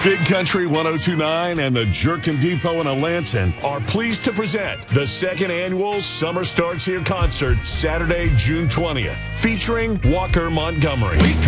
Big Country 1029 and the Jerkin Depot in Alanson are pleased to present the second annual Summer Starts Here concert Saturday, June 20th, featuring Walker Montgomery.